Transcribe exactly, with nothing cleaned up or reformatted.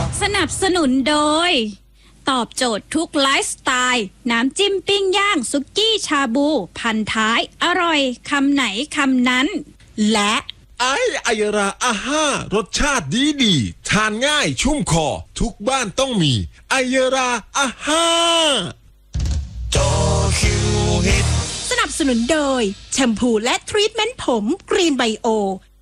สนับสนุนโดยตอบโจทย์ทุกไลฟ์สไตล์น้ำจิ้มปิ้งย่างสุกี้ชาบูพันท้ายอร่อยคำไหนคำนั้นและไอไอราอาห้ารสชาติดีดีทานง่ายชุ่มคอทุกบ้านต้องมีไอราอาห้าโตคิวฮิตสนับสนุนโดยแชมพูและทรีทเมนต์ผมกรีนไบโอ